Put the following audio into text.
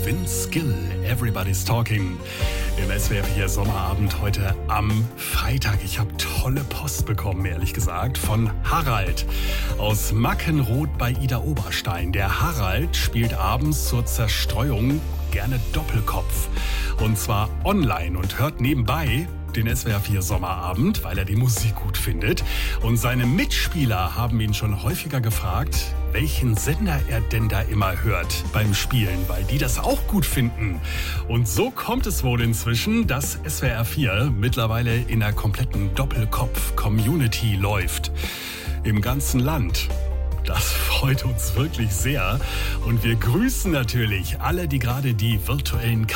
Vince Gill, Everybody's Talking. Im SWR 4 Sommerabend heute am Freitag. Ich habe tolle Post bekommen, ehrlich gesagt, von Harald aus Mackenroth bei Ida Oberstein. Der Harald spielt abends zur Zerstreuung gerne Doppelkopf. Und zwar online und hört nebenbei den SWR 4 Sommerabend, weil er die Musik gut findet. Und seine Mitspieler haben ihn schon häufiger gefragt, welchen Sender er denn da immer hört beim Spielen, weil die das auch gut finden. Und so kommt es wohl inzwischen, dass SWR 4 mittlerweile in einer kompletten Doppelkopf-Community läuft. Im ganzen Land. Das freut uns wirklich sehr. Und wir grüßen natürlich alle, die gerade die virtuellen